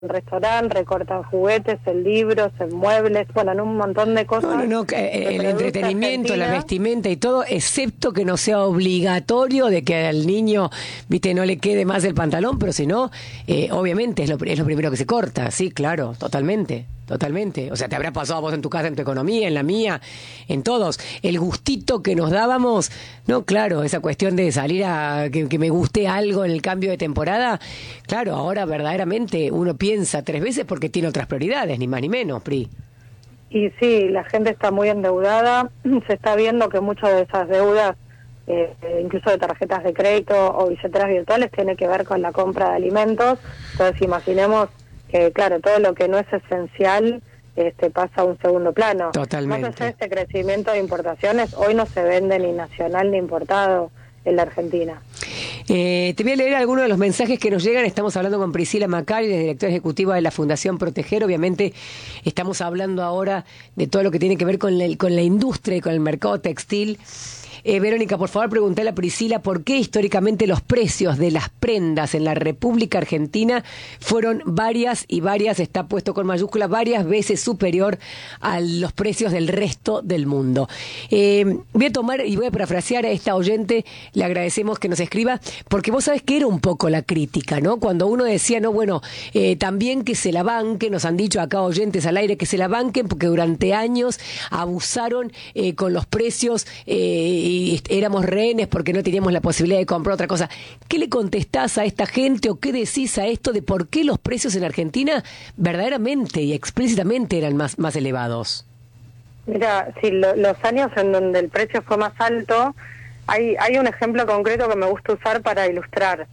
restaurante, recortan juguetes, en libros, en muebles, bueno, en un montón de cosas. El entretenimiento, la vestimenta y todo, excepto que no sea obligatorio de que al niño, viste, no le quede más el pantalón, pero si no, obviamente es lo primero que se corta, sí, claro, totalmente. Totalmente. O sea, te habrá pasado a vos en tu casa, en tu economía, en la mía, en todos. El gustito que nos dábamos, no, claro, esa cuestión de salir a que me guste algo en el cambio de temporada, claro, ahora verdaderamente uno piensa 3 veces porque tiene otras prioridades, ni más ni menos, Pri. Y sí, la gente está muy endeudada, se está viendo que muchas de esas deudas, incluso de tarjetas de crédito o billeteras virtuales, tiene que ver con la compra de alimentos. Entonces imaginemos que, claro, todo lo que no es esencial pasa a un segundo plano. Totalmente. Más allá de este crecimiento de importaciones, hoy no se vende ni nacional ni importado en la Argentina. Te voy a leer algunos de los mensajes que nos llegan. Estamos hablando con Priscila Macari, directora ejecutiva de la Fundación Proteger. Obviamente estamos hablando ahora de todo lo que tiene que ver con la industria y con el mercado textil. Verónica, por favor, preguntale a Priscila por qué históricamente los precios de las prendas en la República Argentina fueron varias, está puesto con mayúscula, varias veces superior a los precios del resto del mundo. Voy a tomar y voy a parafrasear a esta oyente, le agradecemos que nos escriba, porque vos sabés que era un poco la crítica, ¿no? Cuando uno decía, no, bueno, también que se la banquen, nos han dicho acá oyentes al aire que se la banquen, porque durante años abusaron con los precios y éramos rehenes porque no teníamos la posibilidad de comprar otra cosa. ¿Qué le contestás a esta gente o qué decís a esto de por qué los precios en Argentina verdaderamente y explícitamente eran más elevados? Mira, sí, los años en donde el precio fue más alto, hay un ejemplo concreto que me gusta usar para ilustrar.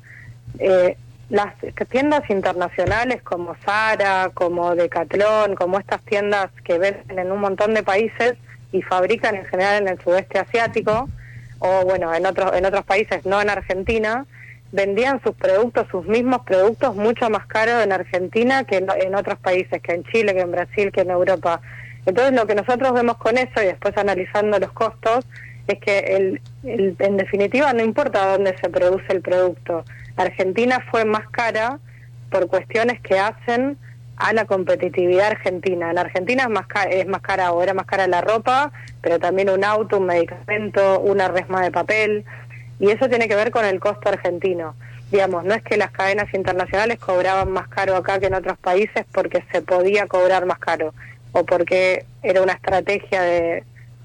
Las tiendas internacionales como Zara, como Decathlon, como estas tiendas que venden en un montón de países y fabrican en general en el sudeste asiático, o bueno, en otros países, no en Argentina, vendían sus mismos productos mucho más caros en Argentina que en otros países, que en Chile, que en Brasil, que en Europa. Entonces lo que nosotros vemos con eso, y después analizando los costos, es que en definitiva no importa dónde se produce el producto. Argentina fue más cara por cuestiones que hacen a la competitividad argentina. En Argentina es más cara o era más cara la ropa, pero también un auto, un medicamento, una resma de papel, y eso tiene que ver con el costo argentino. Digamos, no es que las cadenas internacionales cobraban más caro acá que en otros países porque se podía cobrar más caro o porque era una estrategia de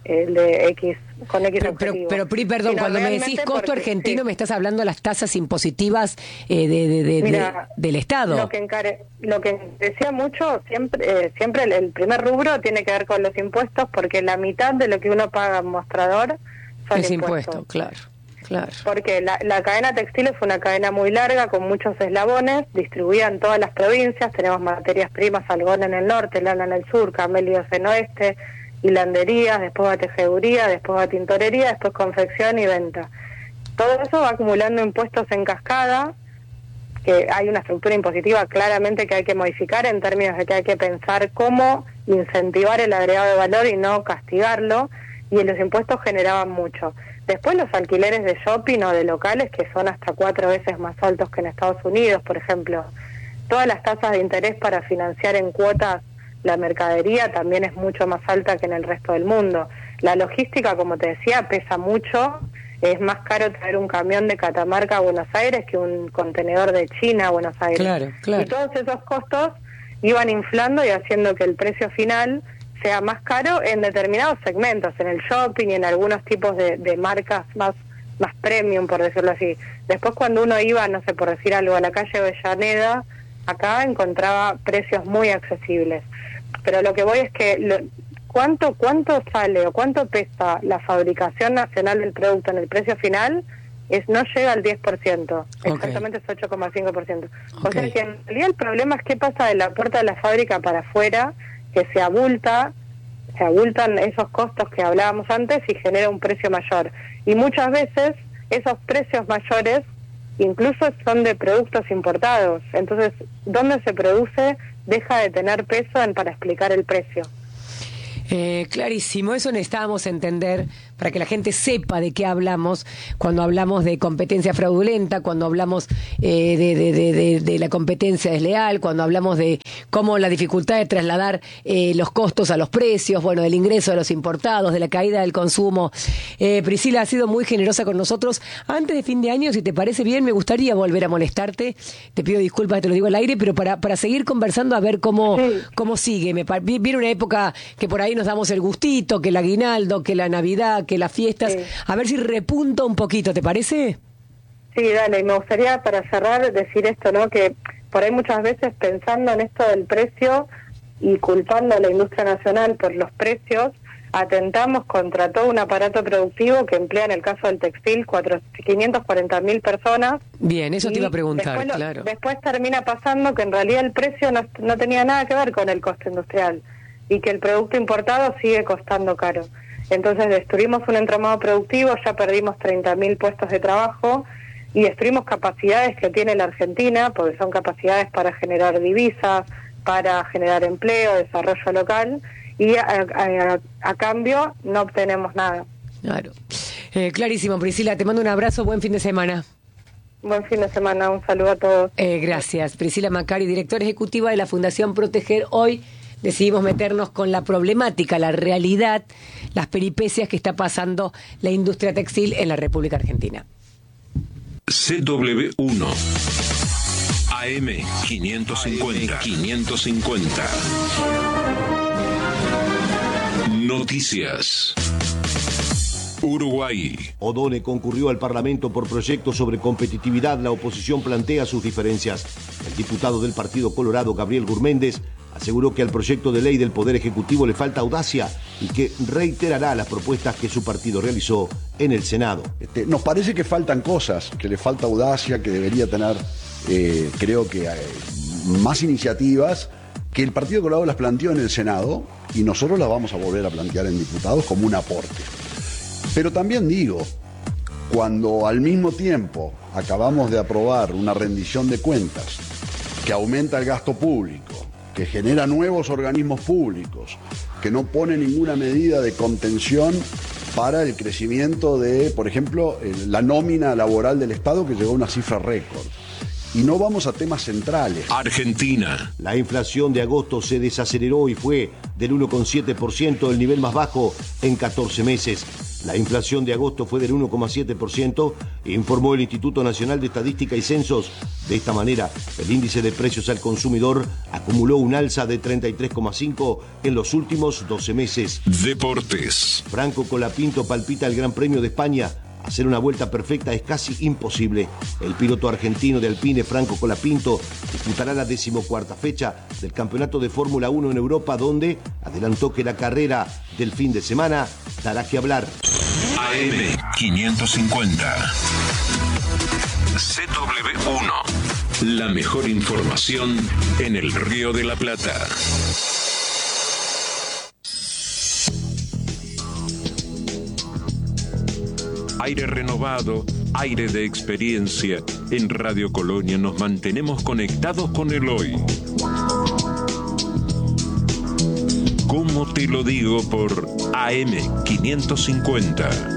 X con X objetivo. Pero Pri, perdón, cuando me decís costo argentino, sí, me estás hablando de las tasas impositivas del Estado. Lo que encarecía mucho, siempre el primer rubro tiene que ver con los impuestos, porque la mitad de lo que uno paga en mostrador son es impuestos. Impuesto, claro. Porque la cadena textil fue una cadena muy larga, con muchos eslabones, distribuida en todas las provincias. Tenemos materias primas, algodón en el norte, lana en el sur, camellos en oeste, hilanderías, después va tejeduría, después va tintorería, después confección y venta. Todo eso va acumulando impuestos en cascada, que hay una estructura impositiva claramente que hay que modificar en términos de que hay que pensar cómo incentivar el agregado de valor y no castigarlo, y los impuestos generaban mucho. Después los alquileres de shopping o de locales, que son hasta 4 veces más altos que en Estados Unidos, por ejemplo. Todas las tasas de interés para financiar en cuotas la mercadería también es mucho más alta que en el resto del mundo. La logística, como te decía, pesa mucho. Es más caro traer un camión de Catamarca a Buenos Aires que un contenedor de China a Buenos Aires. Claro. Y todos esos costos iban inflando y haciendo que el precio final sea más caro en determinados segmentos, en el shopping y en algunos tipos de marcas más premium, por decirlo así. Después cuando uno iba, no sé, por decir algo, a la calle Avellaneda, acá encontraba precios muy accesibles. Pero lo que voy es que cuánto sale o cuánto pesa la fabricación nacional del producto en el precio final no llega al 10%, exactamente es 8,5%. O sea que en realidad el problema es qué pasa de la puerta de la fábrica para afuera, que se abultan esos costos que hablábamos antes y genera un precio mayor. Y muchas veces esos precios mayores incluso son de productos importados. Entonces, ¿dónde se produce? Deja de tener peso para explicar el precio. Clarísimo, eso necesitábamos entender para que la gente sepa de qué hablamos cuando hablamos de competencia fraudulenta, cuando hablamos de la competencia desleal, cuando hablamos de cómo la dificultad de trasladar los costos a los precios, bueno, del ingreso de los importados, de la caída del consumo. Priscila ha sido muy generosa con nosotros. Antes de fin de año, si te parece bien, me gustaría volver a molestarte. Te pido disculpas, te lo digo al aire, pero para seguir conversando a ver cómo sigue. Viene una época que por ahí nos damos el gustito, que el aguinaldo, que la Navidad, que las fiestas. A ver si repunta un poquito, ¿te parece? Sí, dale. Y me gustaría, para cerrar, decir esto, ¿no? Que por ahí muchas veces pensando en esto del precio y culpando a la industria nacional por los precios, atentamos contra todo un aparato productivo que emplea, en el caso del textil, 540.000 personas. Bien, eso te iba a preguntar, claro. Después termina pasando que en realidad el precio no tenía nada que ver con el costo industrial y que el producto importado sigue costando caro. Entonces destruimos un entramado productivo, ya perdimos 30.000 puestos de trabajo y destruimos capacidades que tiene la Argentina, porque son capacidades para generar divisas, para generar empleo, desarrollo local, y a cambio no obtenemos nada. Claro. Clarísimo, Priscila, te mando un abrazo, buen fin de semana. Buen fin de semana, un saludo a todos. Gracias. Priscila Macari, directora ejecutiva de la Fundación Proteger. Hoy decidimos meternos con la problemática, la realidad, las peripecias que está pasando la industria textil en la República Argentina. CW1 AM 550. Noticias. Uruguay. Odone concurrió al Parlamento por proyectos sobre competitividad. La oposición plantea sus diferencias. El diputado del Partido Colorado, Gabriel Gurméndez, aseguró que al proyecto de ley del Poder Ejecutivo le falta audacia y que reiterará las propuestas que su partido realizó en el Senado. Nos parece que faltan cosas, que le falta audacia, que debería tener, creo que más iniciativas, que el Partido Colorado las planteó en el Senado y nosotros las vamos a volver a plantear en diputados como un aporte. Pero también digo, cuando al mismo tiempo acabamos de aprobar una rendición de cuentas que aumenta el gasto público, que genera nuevos organismos públicos, que no pone ninguna medida de contención para el crecimiento de, por ejemplo, la nómina laboral del Estado, que llegó a una cifra récord. Y no vamos a temas centrales. Argentina. La inflación de agosto se desaceleró y fue del 1,7%, el nivel más bajo en 14 meses. La inflación de agosto fue del 1,7%, informó el Instituto Nacional de Estadística y Censos. De esta manera, el índice de precios al consumidor acumuló un alza de 33,5% en los últimos 12 meses. Deportes. Franco Colapinto palpita el Gran Premio de España. Hacer una vuelta perfecta es casi imposible. El piloto argentino de Alpine, Franco Colapinto, disputará la 14ª fecha del Campeonato de Fórmula 1 en Europa, donde adelantó que la carrera del fin de semana dará que hablar. AM 550. CW1. La mejor información en el Río de la Plata. Aire renovado, aire de experiencia. En Radio Colonia nos mantenemos conectados con el hoy. ¿Cómo te lo digo? Por AM 550.